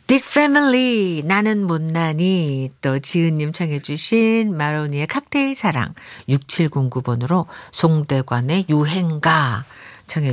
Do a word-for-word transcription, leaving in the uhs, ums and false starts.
딕 패밀리 나는 못나니 또 지은님 청해 주신 마로니의 칵테일 사랑 육칠공구 번으로 송대관의 유행가 청해